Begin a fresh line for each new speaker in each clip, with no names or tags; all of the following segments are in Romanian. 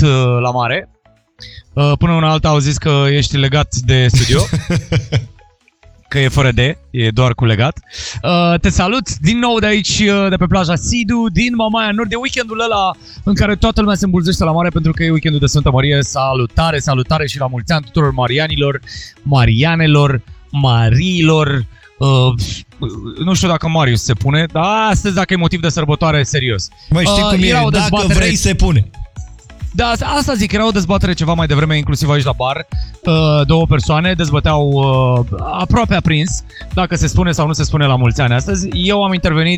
la mare. Până una alta au zis că ești legat de studio. Că e fără de, e doar cu legat. Te salut din nou de aici, de pe plaja Sidu, din Mamaia Nord. E weekendul ăla în care toată lumea se îmbulzește la mare pentru că e weekendul de Sfântă Mărie. Salutare, salutare și la mulți ani tuturor marianilor, marianelor, mariilor. Nu știu dacă Marius se pune, dar astăzi dacă e motiv de sărbătoare, serios.
Măi, știi cum e, dacă vrei se pune.
Da, asta zic, era o dezbatere ceva mai devreme, inclusiv aici la bar. Două persoane dezbăteau aproape aprins dacă se spune sau nu se spune la mulți ani astăzi. Eu am intervenit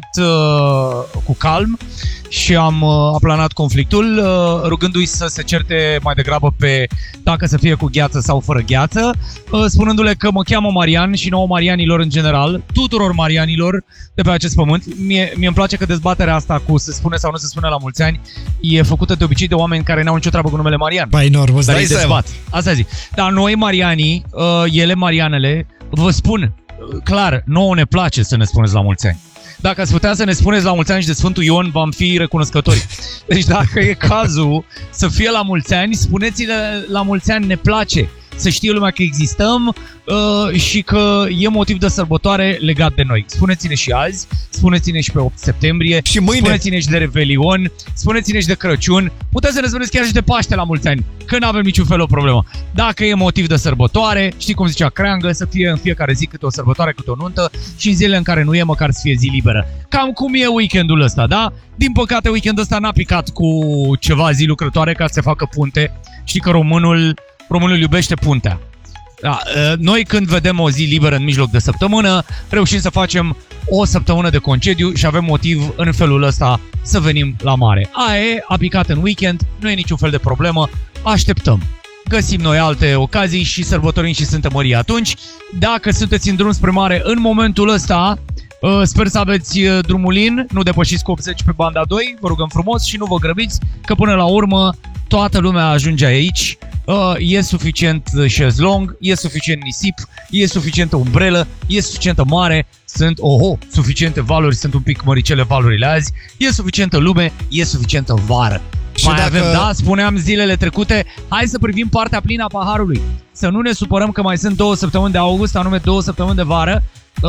cu calm și am aplanat conflictul, rugându-i să se certe mai degrabă pe dacă să fie cu gheață sau fără gheață, spunându-le că mă cheamă Marian și nouă marianilor în general, tuturor marianilor de pe acest pământ. Mie îmi place că dezbaterea asta cu se spune sau nu se spune la mulți ani e făcută de obicei de oameni care n-au nicio treabă cu numele Marian.
Păi normal,
dar îi dezbat. Asta zic. Dar noi marianii, ele marianele, vă spun clar, nouă ne place să ne spuneți la mulți ani. Dacă ați putea să ne spuneți la mulți ani și de Sfântul Ion, v-am fi recunoscători. Deci dacă e cazul să fie la mulți ani, spuneți-le la mulți ani, ne place să știe lumea că existăm și că e motiv de sărbătoare legat de noi. Spuneți-ne și azi, spuneți-ne și pe 8 septembrie,
și mâine.
Spuneți-ne și de Revelion, spuneți-ne și de Crăciun, puteți să ne spuneți chiar și de Paște la mulți ani, că nu avem niciun fel o problemă. Dacă e motiv de sărbătoare, știi cum zicea Creangă, să fie în fiecare zi câte o sărbătoare, câte o nuntă și în zilele în care nu e, măcar să fie zi liberă. Cam cum e weekendul ăsta, da? Din păcate weekendul ăsta n-a picat cu ceva zi lucrătoare ca să se facă punte. Știi că românul iubește puntea. Da, noi când vedem o zi liberă în mijloc de săptămână, reușim să facem o săptămână de concediu și avem motiv în felul ăsta să venim la mare. A picat în weekend, nu e niciun fel de problemă, așteptăm. Găsim noi alte ocazii și sărbătorim și Sfântă Mărie atunci. Dacă sunteți în drum spre mare în momentul ăsta, sper să aveți drumul lin, nu depășiți cu 80 pe banda 2, vă rugăm frumos și nu vă grăbiți, că până la urmă toată lumea ajunge aici. E suficient șezlong, e suficient nisip, e suficientă umbrelă, e suficientă mare, sunt suficiente valuri, sunt un pic măricele valurile azi, e suficientă lume, e suficientă vară. Și mai avem, da, spuneam zilele trecute, hai să privim partea plină a paharului. Să nu ne supărăm că mai sunt 2 săptămâni de august, anume 2 săptămâni de vară,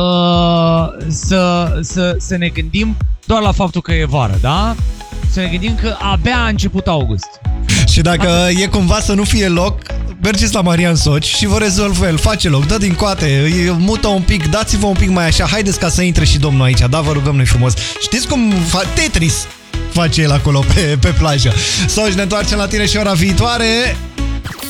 să ne gândim doar la faptul că e vară, da? Să ne gândim că abia a început august.
Și dacă e cumva să nu fie loc, mergeți la Marian Soci și vă rezolvă el, face loc, dă din coate, mută un pic, dați-vă un pic mai așa, haideți ca să intre și domnul aici, da, vă rugăm noi frumos. Știți cum Tetris face el acolo pe plajă. Soci, ne întoarcem la tine și ora viitoare.